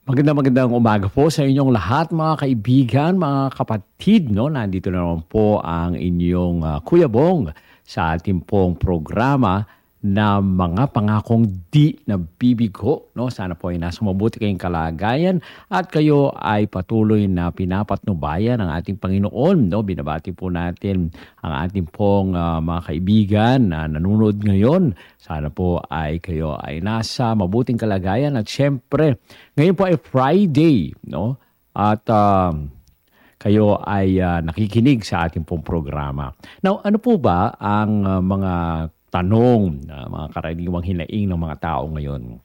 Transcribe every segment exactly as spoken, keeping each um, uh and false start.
Magandang magandang umaga po sa inyong lahat mga kaibigan, mga kapatid. No? Nandito na naman po ang inyong ah, Kuya Bong sa ating pong programa na mga pangakong di nabibigo. No? Sana po ay nasa mabuti kayong kalagayan at kayo ay patuloy na pinapatnubayan ng ating Panginoon. No? Binabati po natin ang ating pong ah, mga kaibigan na nanonood ngayon. Sana po ay kayo ay nasa mabuting kalagayan at syempre, ngayon po ay Friday, no? At um, kayo ay ah, nakikinig sa ating pong programa. Now, ano po ba ang ah, mga tanong, na mga karaniwang hinaing ng mga tao ngayon?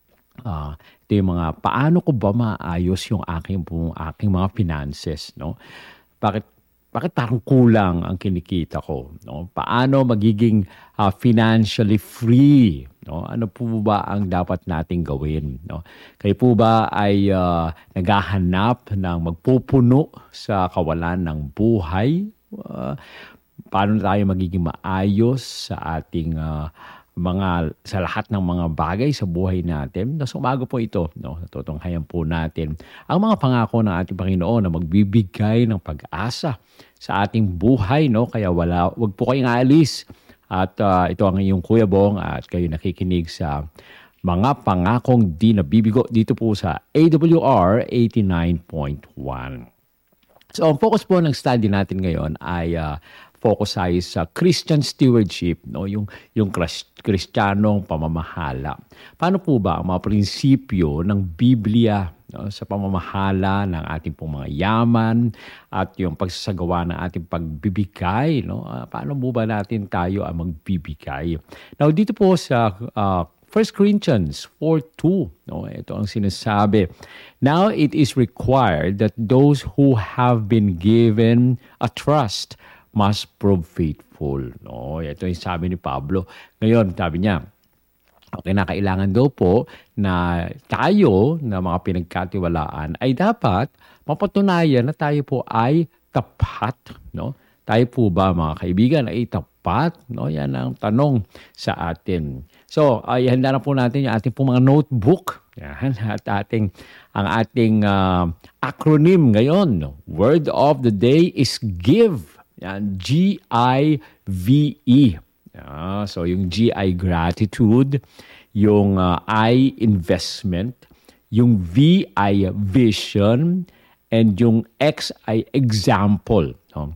Ah, ito yung mga paano ko ba maayos yung aking pong aking mga finances, no? Bakit bakit parang kulang ang kinikita ko, no? Paano magiging ah, financially free, no? Ano po ba ang dapat nating gawin, no? Kayo po ba ay ah, naghahanap ng magpupuno sa kawalan ng buhay? Ah, paano tayo magiging maayos sa ating ah, mga sa lahat ng mga bagay sa buhay natin? So umaga po ito, no? Natutunghayan po natin ang mga pangako ng ating Panginoon na magbibigay ng pag-asa sa ating buhay, no? Kaya wala, wag po kayong aalis. At ah, ito ang iyong Kuya Bong at kayo nakikinig sa mga pangakong di nabibigo dito po sa A W R eighty-nine point one. So, ang focus po ng study natin ngayon ay ah, focus ay sa Christian stewardship, no? Yung yung Kris- Kristiyanong pamamahala. Paano po ba ang mga prinsipyo ng Biblia, no, sa pamamahala ng ating pong mga yaman at yung pagsasagawa ng ating pagbibigay, no? Ah, paano po ba natin tayo ang magbibigay? Now, dito po sa ah, First Corinthians four two, no, ito ang sinasabi. Now it is required that those who have been given a trust must prove faithful. No, ito yung sabi ni Pablo. Ngayon, sabi niya, okay, na kailangan daw po na tayo, na mga pinagkatiwalaan, ay dapat mapatunayan na tayo po ay tapat, no? Tayo po ba, mga kaibigan, ay tapat? No? Yan ang tanong sa atin. So, ay handa na po natin yung ating po mga notebook. Yan, at ating, ang ating uh, acronym ngayon. Word of the day is give. Yan, G I V E. Yeah, so, yung G I, gratitude. Yung uh, I, investment. Yung V, I, vision. And yung X, ay example. No?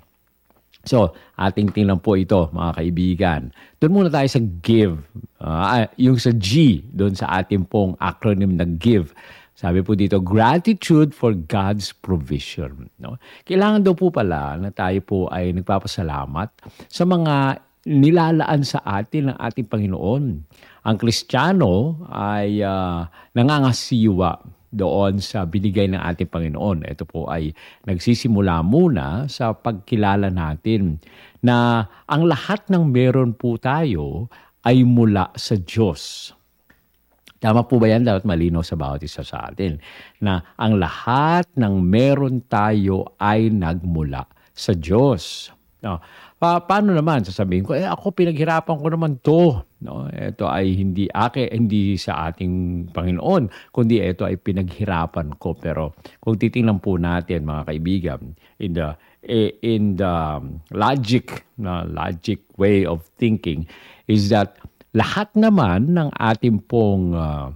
So, ating tingnan po ito, mga kaibigan. Doon muna tayo sa give. Uh, yung sa G, doon sa ating pong acronym na give. Sabi po dito, gratitude for God's provision. No? Kailangan daw po pala na tayo po ay nagpapasalamat sa mga nilalaan sa atin ng ating Panginoon. Ang Kristiyano ay uh, nangangasiwa doon sa binigay ng ating Panginoon. Ito po ay nagsisimula muna sa pagkilala natin na ang lahat ng meron po tayo ay mula sa Diyos. Tama po ba yan? Dapat malinaw sa bawat isa sa atin na ang lahat ng meron tayo ay nagmula sa Diyos. No. Pa- paano naman sasabihin ko, eh ako pinaghirapan ko naman to. No? Ito ay hindi ake, hindi sa ating Panginoon, kundi ito ay pinaghirapan ko. Pero kung titingnan po natin, mga kaibigan, in the in the logic, na logic way of thinking, is that lahat naman ng ating pong uh,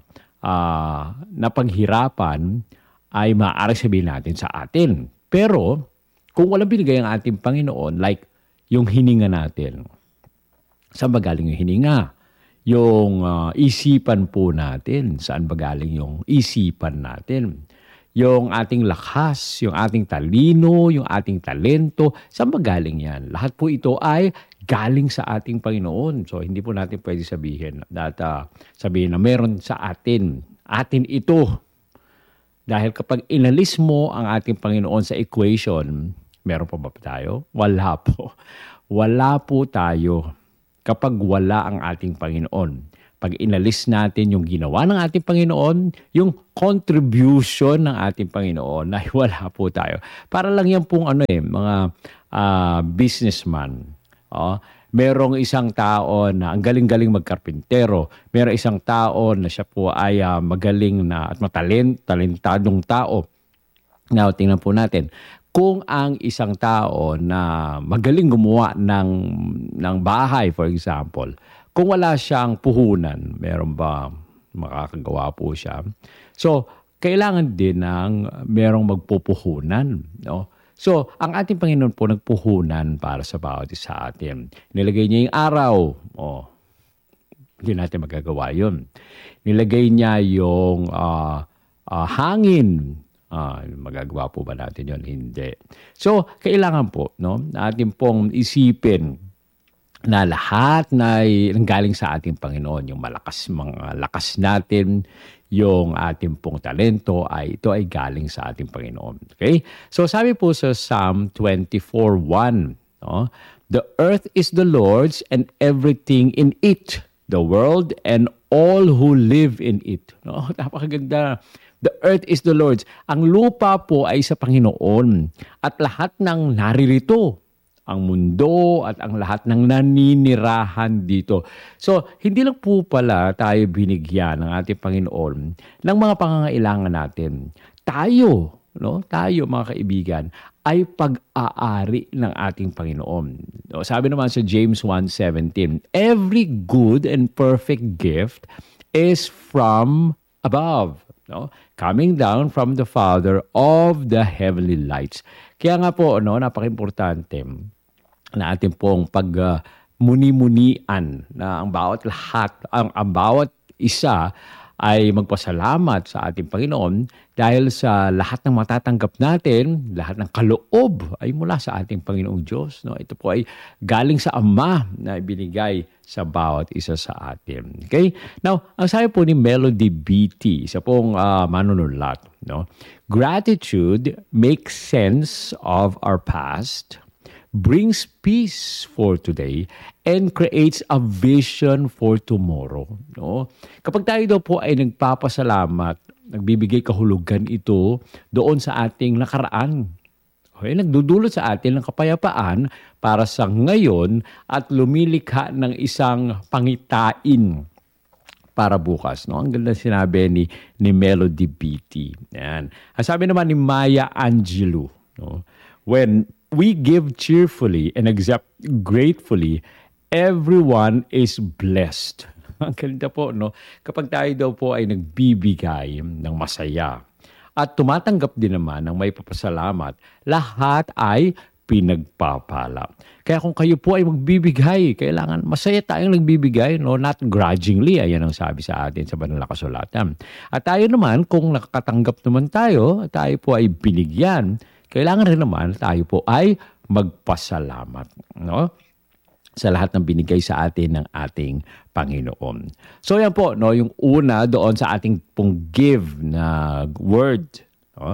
uh, napaghirapan ay maaari sabihin natin sa atin. Pero kung walang binigay ang ating Panginoon, like yung hininga natin, saan ba galing yung hininga? Yung uh, isipan po natin, saan ba galing yung isipan natin? Yung ating lakas, yung ating talino, yung ating talento, saan ba galing yan? Lahat po ito ay galing sa ating Panginoon. So, hindi po natin pwede sabihin, that, uh, sabihin na meron sa atin, atin ito. Dahil kapag inalis mo ang ating Panginoon sa equation, meron pa ba tayo? Wala po. Wala po tayo kapag wala ang ating Panginoon. Pag inalis natin yung ginawa ng ating Panginoon, yung contribution ng ating Panginoon, ay wala po tayo. Para lang yan pong ano eh, mga uh, businessman. Oh, merong isang tao na ang galing-galing magkarpintero, merong isang tao na siya po ay uh, magaling na at matalent, talentadong tao. Now, tingnan po natin. Kung ang isang tao na magaling gumawa ng, ng bahay, for example, kung wala siyang puhunan, meron ba makakagawa po siya? So, kailangan din ng merong magpupuhunan, no? So, ang ating Panginoon po nagpuhunan para sa bawat isa atin. Nilagay niya yung araw. Oh, hindi natin magagawa yun. Nilagay niya yung uh, uh, hangin. Ah, magagawa po ba natin yun? Hindi. So, kailangan po, no, natin pong isipin na lahat na galing sa ating Panginoon, yung malakas, mga lakas natin, yung ating pong talento, ay ito ay galing sa ating Panginoon. Okay? So sabi po sa Psalm twenty-four one, no? The earth is the Lord's and everything in it, the world and all who live in it. No? Napakaganda. The earth is the Lord's. Ang lupa po ay sa Panginoon at lahat ng naririto, ang mundo at ang lahat ng naninirahan dito. So, hindi lang po pala tayo binigyan ng ating Panginoon ng mga pangangailangan natin. Tayo, no? Tayo mga kaibigan, ay pag-aari ng ating Panginoon. No? Sabi naman sa James one seventeen, every good and perfect gift is from above, no? Coming down from the Father of the heavenly lights. Kaya nga po, no, napaka-importante na ating pong pag uh, muni-munian na ang bawat lahat, ang, ang bawat isa ay magpasalamat sa ating Panginoon dahil sa lahat ng matatanggap natin, lahat ng kaloob ay mula sa ating Panginoong Diyos. No? Ito po ay galing sa Ama na ibinigay sa bawat isa sa atin. Okay? Now, ang sabi po ni Melody B T, isa pong uh, manunulat, no? Gratitude makes sense of our past, brings peace for today, and creates a vision for tomorrow. No? Kapag tayo daw po ay nagpapasalamat, nagbibigay kahulugan ito doon sa ating nakaraan. Okay? Nagdudulot sa atin ng kapayapaan para sa ngayon at lumilikha ng isang pangitain para bukas. No? Ang ganda sinabi ni, ni Melody B T. Yan. Ang sabi naman ni Maya Angelou, no? When we give cheerfully and accept gratefully, everyone is blessed. Ang ganda po, no? Kapag tayo daw po ay nagbibigay ng masaya at tumatanggap din naman ng may papasalamat, lahat ay pinagpapala. Kaya kung kayo po ay magbibigay, kailangan masaya tayong nagbibigay, no? Not grudgingly. Ayan ang sabi sa atin sa Banal na Kasulatan. At tayo naman, kung nakakatanggap naman tayo, tayo po ay binigyan, kailangan rin naman tayo po ay magpasalamat, no? Sa lahat ng binigay sa atin ng ating Panginoon. So yan po, no, yung una doon sa ating pong give na word, no?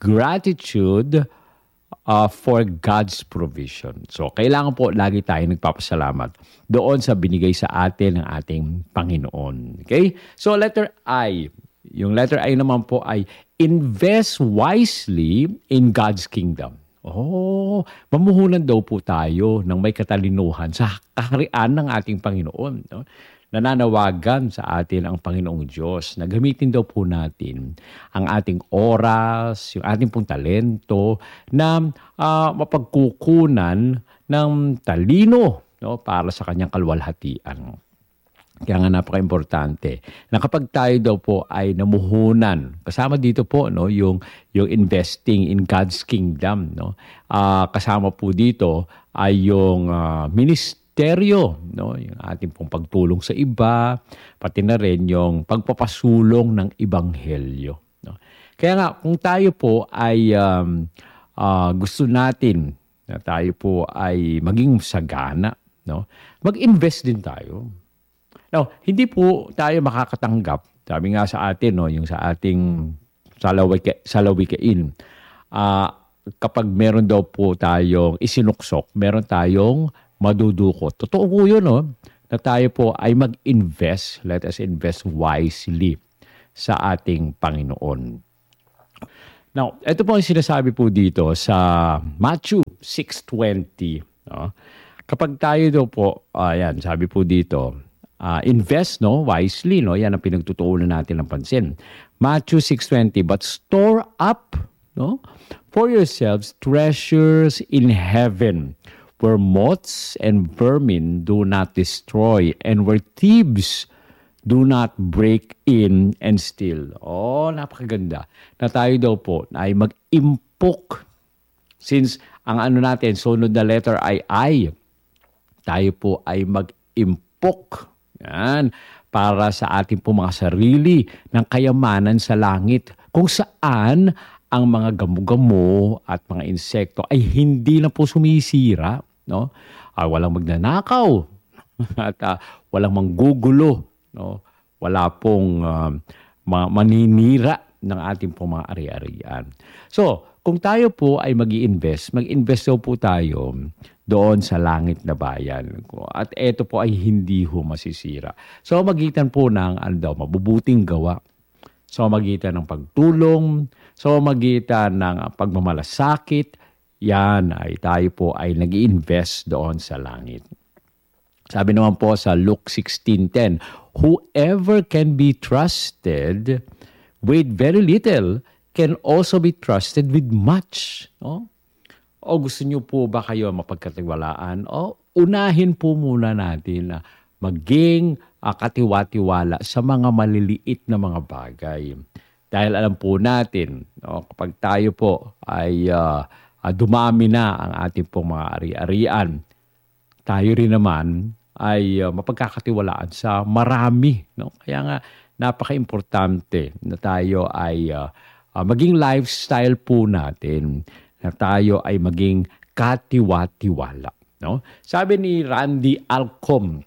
Gratitude uh, for God's provision. So kailangan po lagi tayo nagpapasalamat doon sa binigay sa atin ng ating Panginoon. Okay? So letter I, yung letter I naman po ay invest wisely in God's kingdom. Oh, mamuhunan daw po tayo ng may katalinuhan sa kaharian ng ating Panginoon. No? Nananawagan sa atin ang Panginoong Diyos na gamitin daw po natin ang ating oras, yung ating pong talento na uh, mapagkukunan ng talino, no? Para sa kanyang kalwalhatian. Kaya nga napaka-importante na kapag tayo daw po ay namuhunan, kasama dito po, no, yung yung investing in God's kingdom, no. Uh, kasama po dito ay yung uh, ministeryo, no, yung ating pong pagtulong sa iba, pati na rin yung pagpapasulong ng ebanghelyo, no. Kaya nga kung tayo po ay um, uh, gusto natin na tayo po ay maging sagana, no, mag-invest din tayo. Now, hindi po tayo makakatanggap. Sabi nga sa atin, no, yung sa ating salawike, salawikein, uh, kapag meron daw po tayong isinuksok, meron tayong madudukot. Totoo po yun, no, na tayo po ay mag-invest. Let us invest wisely sa ating Panginoon. Now, ito po ang sinasabi po dito sa Matthew six twenty. No? kapag tayo daw po, ayan, sabi po dito, uh, invest no wisely, no? Yan ang pinagtutuunan natin ng pansin. Matthew six twenty, but store up, no, for yourselves treasures in heaven, where moths and vermin do not destroy, and where thieves do not break in and steal. Oh, napakaganda. Na tayo daw po ay mag-impok. Since ang ano natin, sunod na letter ay I, tayo po ay mag-impok. Yan. Para sa ating po mga sarili ng kayamanan sa langit. Kung saan ang mga gamo-gamo at mga insekto ay hindi na po sumisira. No? Ah, walang magnanakaw. At uh, walang manggugulo. No? Wala pong uh, maninira ng ating pong mga ari-arian. So, kung tayo po ay mag-i-invest, mag-invest po tayo doon sa langit na bayan. At ito po ay hindi ho masisira. So, magitan po ng ano daw, mabubuting gawa. So, magitan ng pagtulong. So, magitan ng pagmamalasakit. Yan ay tayo po ay nag-i-invest doon sa langit. Sabi naman po sa Luke sixteen ten, whoever can be trusted with very little can also be trusted with much. No? O gusto niyo po ba kayo mapagkatiwalaan? O unahin po muna natin na maging uh, katiwa-tiwala sa mga maliliit na mga bagay. Dahil alam po natin, no, kapag tayo po ay uh, uh, dumami na ang ating pong mga ari-arian, tayo rin naman ay uh, mapagkakatiwalaan sa marami. No? Kaya nga, napaka-importante na tayo ay uh, uh, maging lifestyle po natin, na tayo ay maging katiwa-tiwala. No? Sabi ni Randy Alcom,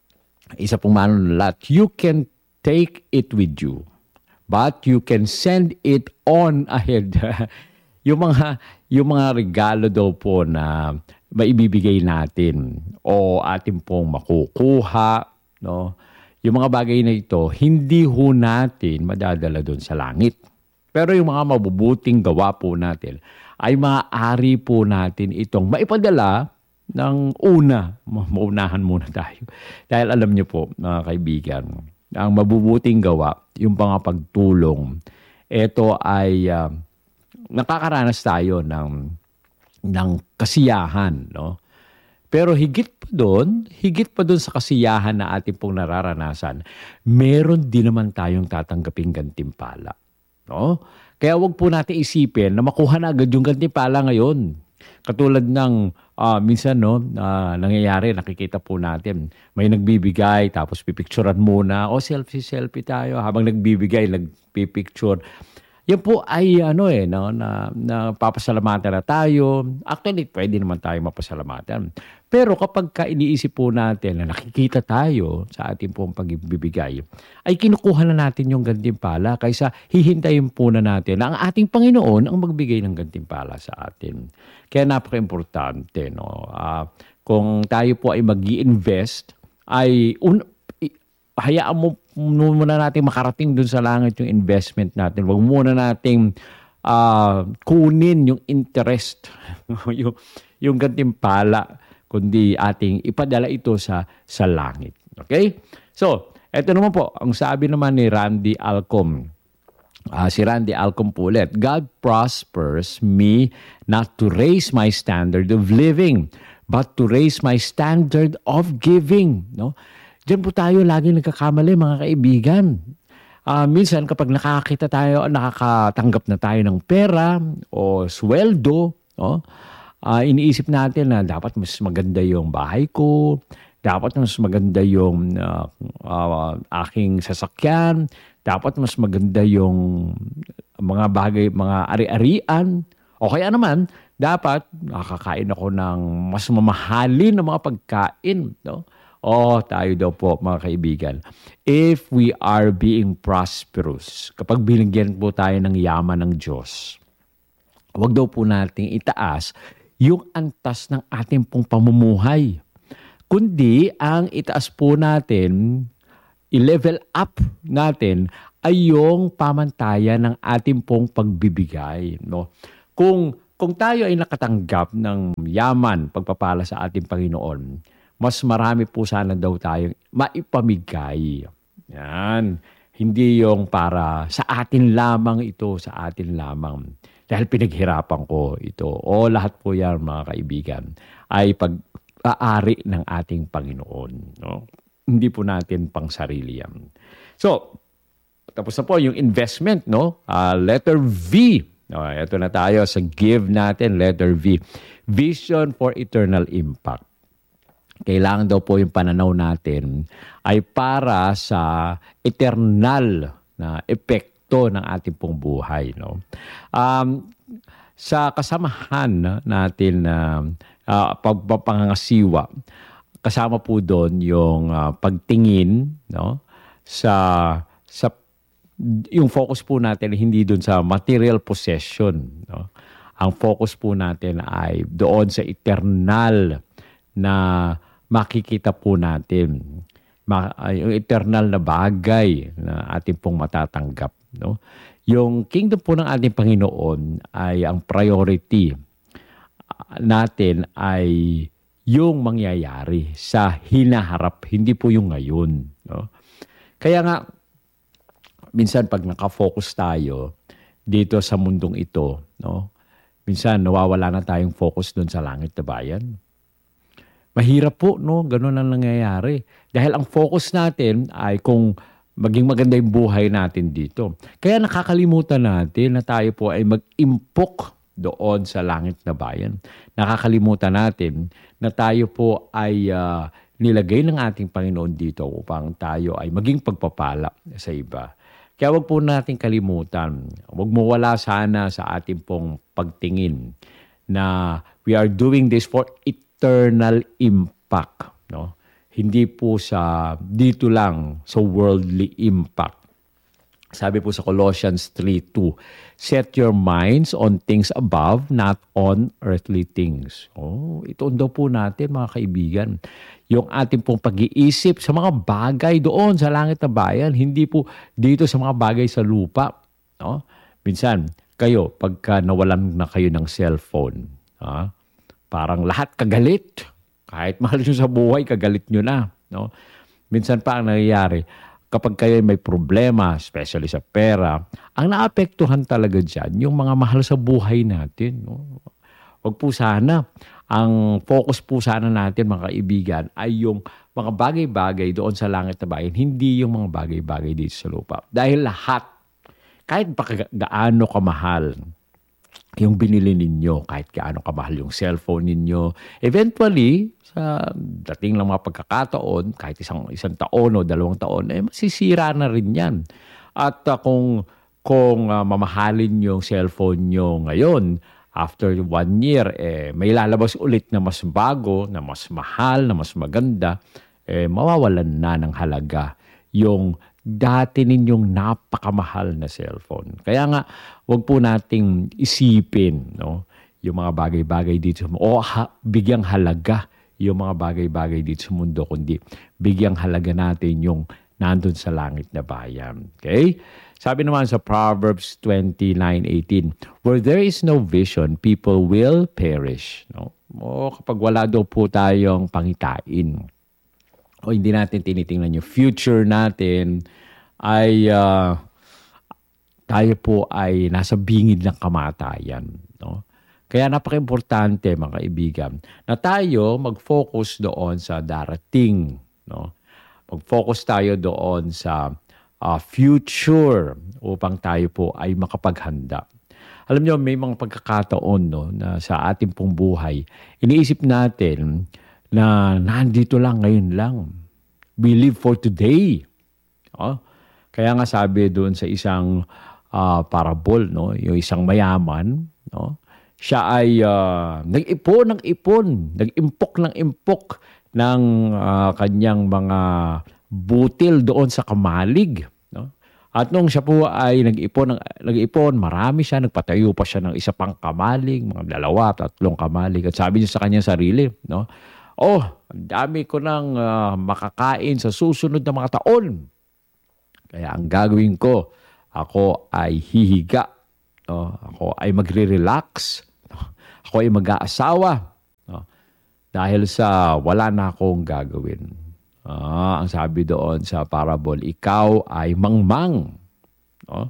isa pong manunulat, you can take it with you, but you can send it on ahead. yung mga yung mga regalo daw po na maibibigay natin o atin pong makukuha, no? Yung mga bagay na ito, hindi ho natin madadala doon sa langit. Pero yung mga mabubuting gawa po natin, ay maaari po natin itong maipadala ng una. Maunahan muna tayo. Dahil alam niyo po, mga kaibigan, ang mabubuting gawa, yung mga pagtulong, ito ay uh, nakakaranas tayo ng ng kasiyahan, no? Pero higit pa doon, higit pa doon sa kasiyahan na ating pong nararanasan, meron din naman tayong tatanggaping gantimpala, no? Kaya wag po natin isipin na makuha na agad yung gantimpala ngayon. Katulad ng uh, minsan, no, uh, nangyayari, nakikita po natin, may nagbibigay, tapos pipicturean muna, o selfie-selfie tayo, habang nagbibigay, nagpipicture. Yan po ay ano eh, no, na, na papasalamatan na tayo. Actually, pwede naman tayo mapasalamatan. Pero kapag ka iniisip po natin na nakikita tayo sa ating pong pagbibigay, ay kinukuha na natin yung gantimpala kaysa hihintayin po na natin na ang ating Panginoon ang magbigay ng gantimpala sa atin. Kaya napaka-importante, no? Uh, kung tayo po ay mag-i-invest, ay un- hayaan mo muna natin makarating dun sa langit yung investment natin. Huwag muna nating uh, kunin yung interest, yung, yung gantimpala, kundi ating ipadala ito sa, sa langit. Okay? So, eto naman po, ang sabi naman ni Randy Alcom, uh, si Randy Alcom po ulit, God prospers me not to raise my standard of living, but to raise my standard of giving. No? Diyan po tayo lagi nagkakamali, mga kaibigan. Uh, minsan kapag nakakita tayo, nakakatanggap na tayo ng pera o sweldo, no? uh, iniisip natin na dapat mas maganda yung bahay ko, dapat mas maganda yung uh, uh, aking sasakyan, dapat mas maganda yung mga bagay, mga ari-arian, o kaya naman, dapat nakakain ako ng mas mamahalin na mga pagkain, no? Oh, tayo daw po, mga kaibigan. If we are being prosperous, kapag binigyan po tayo ng yaman ng Diyos, huwag daw po nating itaas yung antas ng ating pong pamumuhay. Kundi, ang itaas po natin, i-level up natin, ay yung pamantayan ng ating pong pagbibigay. No? Kung kung tayo ay nakatanggap ng yaman, pagpapala sa ating Panginoon, mas marami po sana daw tayong maipamigay. Yan. Hindi yung para sa atin lamang ito, sa atin lamang. Dahil pinaghirapan ko ito. O lahat po yan, mga kaibigan, ay pag-aari ng ating Panginoon. No? Hindi po natin pang sarili yan. So, tapos na po yung investment, no? Uh, letter V. No, ito na tayo sa give natin, letter V. Vision for eternal impact. Kailangan daw po yung pananaw natin ay para sa eternal na epekto ng ating pong buhay. No? Um, sa kasamahan natin na uh, pagpapangasiwa, kasama po doon yung uh, pagtingin, no? sa sa yung focus po natin hindi doon sa material possession. No? Ang focus po natin ay doon sa eternal na makikita po natin. Ma, yung eternal na bagay na ating pong matatanggap. No? Yung kingdom po ng ating Panginoon ay ang priority natin ay yung mangyayari sa hinaharap, hindi po yung ngayon. No? Kaya nga, minsan pag nakafocus tayo dito sa mundong ito, no? Minsan nawawala na tayong focus doon sa langit na bayan. Mahirap po, no? Ganun ang nangyayari. Dahil ang focus natin ay kung maging maganda yung buhay natin dito. Kaya nakakalimutan natin na tayo po ay mag-impok doon sa langit na bayan. Nakakalimutan natin na tayo po ay uh, nilagay ng ating Panginoon dito upang tayo ay maging pagpapala sa iba. Kaya wag po natin kalimutan, wag mo wala sana sa ating pong pagtingin na we are doing this for eternal impact. No? Hindi po sa dito lang sa worldly impact. Sabi po sa Colossians three two, set your minds on things above, not on earthly things. Oh, ito daw po natin, mga kaibigan. Yung ating pong pag-iisip sa mga bagay doon sa langit na bayan, hindi po dito sa mga bagay sa lupa. No? Minsan, kayo, pagka nawalan na kayo ng cellphone, ha? Parang lahat kagalit. Kahit mahal nyo sa buhay, kagalit nyo na. No? Minsan pa ang nangyayari, kapag kayo may problema, especially sa pera, ang naapektuhan talaga dyan, yung mga mahal sa buhay natin. No? Wag po sana, ang focus po sana natin, mga kaibigan, ay yung mga bagay-bagay doon sa langit na bayan, hindi yung mga bagay-bagay dito sa lupa. Dahil lahat, kahit pa gaano kamahal yung binili ninyo, kahit gaano kamahal yung cellphone ninyo, eventually, sa dating lang mga pagkakataon, kahit isang isang taon o dalawang taon, eh masisira na rin yan. At uh, kung, kung uh, mamahalin yung cellphone nyo ngayon, after one year, eh, may lalabas ulit na mas bago, na mas mahal, na mas maganda, eh, mawawalan na ng halaga yung dati ninyong napakamahal na cellphone. Kaya nga, wag po nating isipin, no, yung mga bagay-bagay dito o ha, bigyang halaga yung mga bagay-bagay dito sa mundo, kundi bigyang halaga natin yung nandun sa langit na bayan. Okay? Sabi naman sa Proverbs twenty-nine eighteen, where there is no vision, people will perish. No? O kapag wala daw po tayong pangitain, o hindi natin tinitingnan yung future natin, ay uh, tayo po ay nasa bingid ng kamatayan. No? Kaya napaka-importante, mga kaibigan, na tayo mag-focus doon sa darating. No? Mag-focus tayo doon sa uh, future upang tayo po ay makapaghanda. Alam niyo, may mga pagkakataon, no, na sa ating pong buhay, iniisip natin na nandito lang, ngayon lang. We live for today. Oh? Kaya nga sabi doon sa isang uh, parable, no, yung isang mayaman, no, siya ay uh, nag-ipon ng ipon, nag-impok ng impok ng uh, kanyang mga butil doon sa kamalig. No? At nung siya po ay nag-ipon, nag-ipon, marami siya, nagpatayo pa siya ng isa pang kamalig, mga dalawa, tatlong kamalig. At sabi niya sa kanyang sarili, no? Oh, ang dami ko nang uh, makakain sa susunod na mga taon. Kaya ang gagawin ko, ako ay hihiga. No? Ako ay magre-relax. No? Ako ay mag-aasawa. No? Dahil sa wala na akong gagawin. Ah, ang sabi doon sa parable, ikaw ay mangmang. No?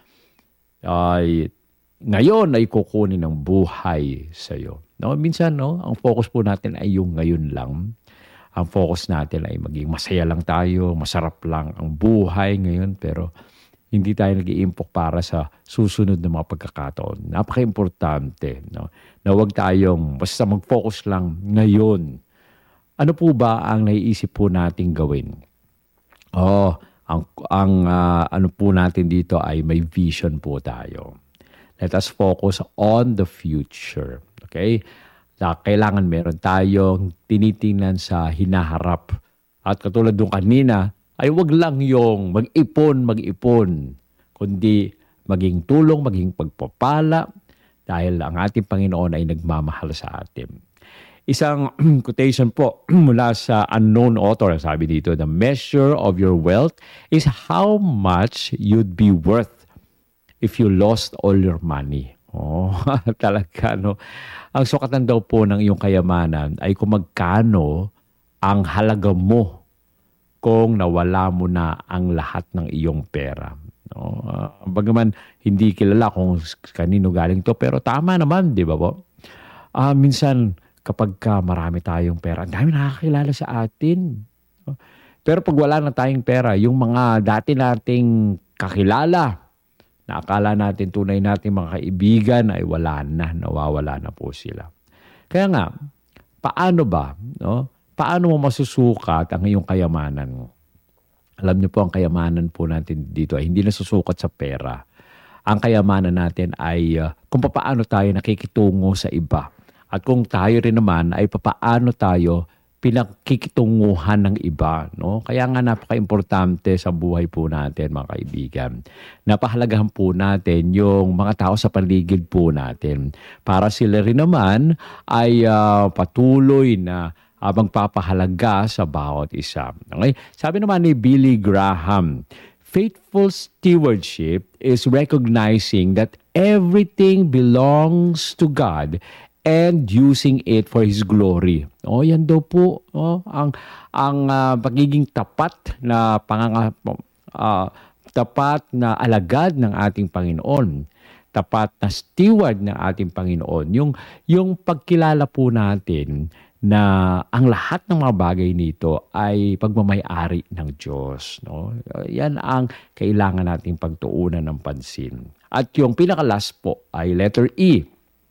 Ay, ngayon ay kukunin ng buhay sa iyo. No? Minsan, no, ang focus po natin ay yung ngayon lang. Ang focus natin ay maging masaya lang tayo, masarap lang ang buhay ngayon, pero hindi tayo nag-iimpok para sa susunod na mga pagkakataon. Napaka-importante, no? Na huwag tayong basta mag-focus lang ngayon. Ano po ba ang naiisip po nating gawin? Oh, ang ang uh, ano po natin dito ay may vision po tayo. Let us focus on the future. Okay? Kailangan meron tayong tinitingnan sa hinaharap. At katulad nung kanina, ay wag lang yung mag-ipon, mag-ipon, kundi maging tulong, maging pagpapala, dahil ang ating Panginoon ay nagmamahal sa atin. Isang quotation po mula sa unknown author, sabi dito, the measure of your wealth is how much you'd be worth if you lost all your money. Oh, talaga, no? Ang sukatan daw po ng iyong kayamanan ay kung magkano ang halaga mo kung nawala mo na ang lahat ng iyong pera. No? Uh, bagaman hindi kilala kung kanino galing to, pero tama naman, di ba po? Uh, minsan, kapag ka marami tayong pera, ang dami nakakilala sa atin. Pero pag wala na tayong pera, yung mga dati nating kakilala, na akala natin tunay natin mga kaibigan ay wala na, nawawala na po sila. Kaya nga, paano ba, no? Paano mo masusukat ang iyong kayamanan mo? Alam niyo po, ang kayamanan po natin dito ay hindi nasusukat sa pera. Ang kayamanan natin ay uh, kung paano tayo nakikitungo sa iba. At kung tayo rin naman ay paano tayo pinakikitunguhan ng iba. No? Kaya nga napaka-importante sa buhay po natin, mga kaibigan. Napahalagahan po natin yung mga tao sa paligid po natin para sila rin naman ay uh, patuloy na uh, magpapahalaga sa bawat isa. Okay? Sabi naman ni Billy Graham, faithful stewardship is recognizing that everything belongs to God and using it for His glory. Oh, yan daw po oh, ang ang uh, pagiging tapat na panganga uh, tapat na alagad ng ating Panginoon, tapat na steward ng ating Panginoon. Yung yung pagkilala po natin na ang lahat ng mga bagay nito ay pagmamay-ari ng Diyos, no? Yan ang kailangan nating pagtuunan ng pansin. At yung pinaka-last po ay letter E.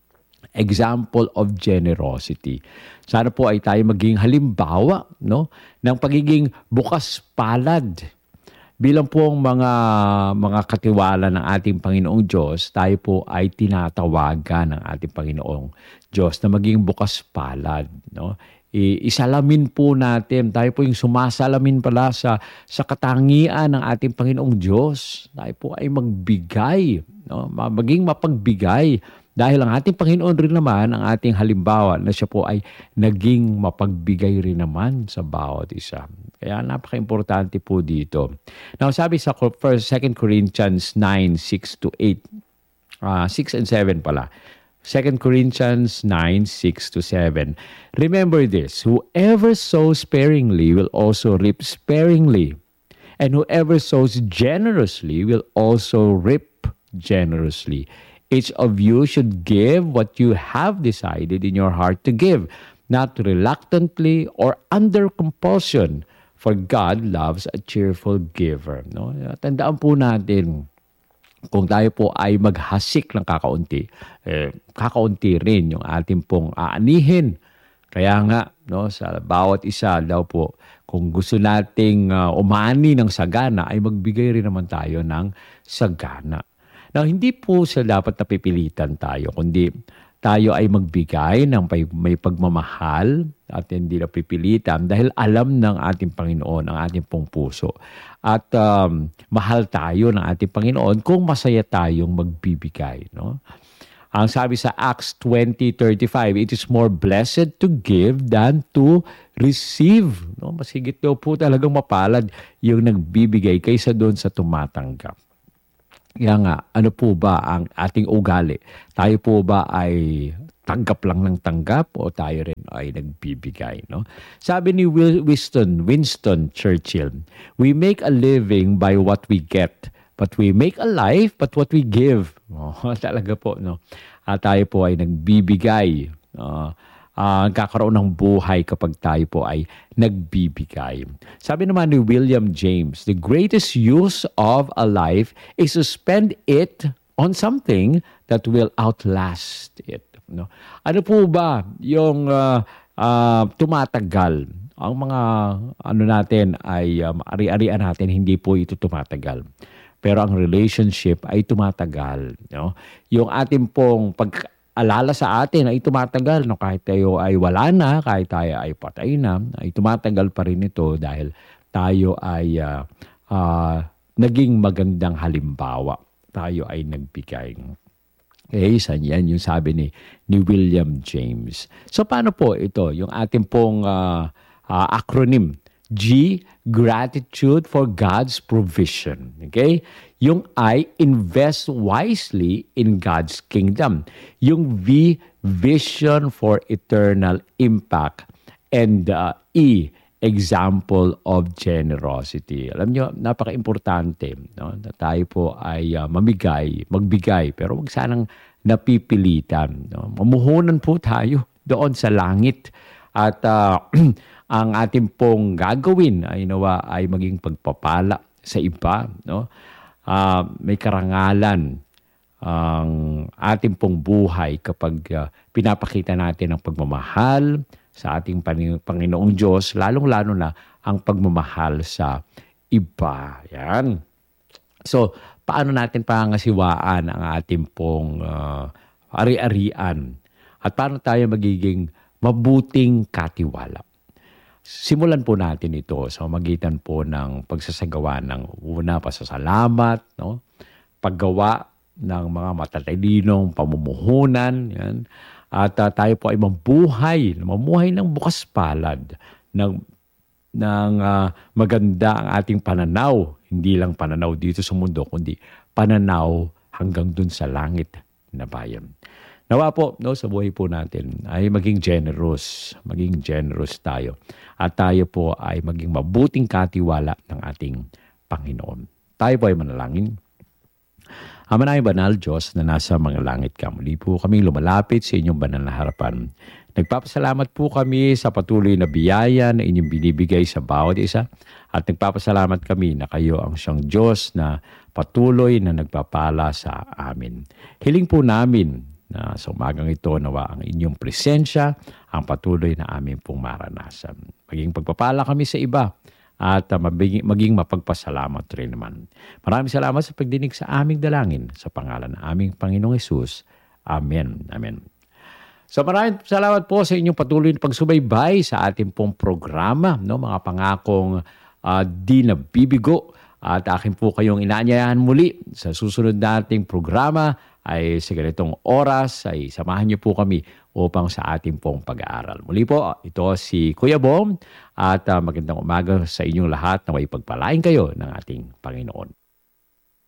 Example of generosity. Sana po ay tayo maging halimbawa, no, ng pagiging bukas palad. Bilang po ang mga mga katiwala ng ating Panginoong Diyos, tayo po ay tinatawagan ng ating Panginoong Diyos na maging bukas palad, no? Isalamin po natin, tayo po yung sumasalamin pala sa sa katangian ng ating Panginoong Diyos. Tayo po ay magbigay, no? Maging mapagbigay. Dahil ang ating Panginoon rin naman, ang ating halimbawa na siya po ay naging mapagbigay rin naman sa bawat isa. Kaya napaka-importante po dito. Now, sabi sa first, Second Corinthians nine, six to eight, uh, six and seven pala. Second Corinthians nine, six to seven. Remember this, whoever sows sparingly will also reap sparingly. And whoever sows generously will also reap generously. Each of you should give what you have decided in your heart to give, not reluctantly or under compulsion, for God loves a cheerful giver. No? Tandaan po natin, kung tayo po ay maghasik ng kakaunti, eh, kakaunti rin yung ating pong aanihin. Kaya nga, no, sa bawat isa daw po, kung gusto nating uh, umani ng sagana, ay magbigay rin naman tayo ng sagana. Now, hindi po sa dapat napipilitan tayo, kundi tayo ay magbigay ng may pagmamahal at hindi napipilitan dahil alam ng ating Panginoon ang ating pong puso. At um, mahal tayo ng ating Panginoon kung masaya tayong magbibigay. No? Ang sabi sa Acts twenty thirty-five, it is more blessed to give than to receive. No? Mas higit daw po talagang mapalad yung nagbibigay kaysa doon sa tumatanggap. Kaya nga, ano po ba ang ating ugali? Tayo po ba ay tanggap lang ng tanggap o tayo rin ay nagbibigay, no? Sabi ni Wil- Winston, Winston Churchill, we make a living by what we get, but we make a life but what we give. Oh, talaga po, no? At tayo po ay nagbibigay. Uh, uh, kakaroon ng buhay kapag tayo po ay nagbibigay. Sabi naman ni William James, the greatest use of a life is to spend it on something that will outlast it. No? Ano po ba yung uh, uh, tumatagal? Ang mga ano natin ay um, ari-arian natin, hindi po ito tumatagal. Pero ang relationship ay tumatagal. No? Yung ating pong pag-alala sa atin ay tumatagal. No? Kahit tayo ay wala na, kahit tayo ay patay na, ay tumatagal pa rin ito dahil tayo ay uh, uh, naging magandang halimbawa. Tayo ay nagbigay. Okay, san yan yung sabi ni, ni William James. So paano po ito? Yung ating pong uh, uh, acronym. G, gratitude for God's provision. Okay? Yung I, invest wisely in God's kingdom. Yung V, vision for eternal impact. And uh, E, example of generosity. Alam nyo, napaka-importante, no? Na tayo po ay uh, mamigay, magbigay, pero wag sanang napipilitan. No? Mamuhunan po tayo doon sa langit. At uh, ang ating pong gagawin ay nawa ay maging pagpapala sa iba. No? Uh, may karangalan ang ating pong buhay kapag uh, pinapakita natin ang pagmamahal sa ating Panginoong Diyos, lalong-lalo na ang pagmamahal sa iba. Yan. So, paano natin pangasiwaan ang ating pong uh, ari-arian? At paano tayo magiging mabuting katiwala? Simulan po natin ito sa magitan po ng pagsasagawa ng una, pasasalamat, no? Paggawa ng mga matatalinong pamumuhunan, yan. At uh, tayo po ay mabuhay, mamuhay ng bukas palad, ng, ng uh, maganda ang ating pananaw. Hindi lang pananaw dito sa mundo, kundi pananaw hanggang dun sa langit na bayan. Nawa po, no, sa buhay po natin ay maging generous, maging generous tayo. At tayo po ay maging mabuting katiwala ng ating Panginoon. Tayo po ay manalangin. Ama namin banal Diyos na nasa mga langit ka, muli po kaming lumalapit sa inyong banal na harapan. Nagpapasalamat po kami sa patuloy na biyaya na inyong binibigay sa bawat isa. At nagpapasalamat kami na kayo ang siyang Diyos na patuloy na nagpapala sa amin. Hiling po namin na sa umagang ito nawa ang inyong presensya, ang patuloy na amin pong maranasan. Maging pagpapala kami sa iba. At uh, maging, maging mapagpasalamat rin naman. Maraming salamat sa pagdinig sa aming dalangin sa pangalan ng aming Panginoong Hesus. Amen. Amen. So maraming salamat po sa inyong patuloy na pagsubaybay sa ating pong programa, no? Mga pangakong uh, di nabibigo. At akin po kayong inaanyayahan muli sa susunod nating programa ay sa ganitong oras ay samahan niyo po kami upang sa ating pong pag-aaral. Muli po, ito si Kuya Bong at uh, magandang umaga sa inyong lahat na may pagpalain kayo ng ating Panginoon.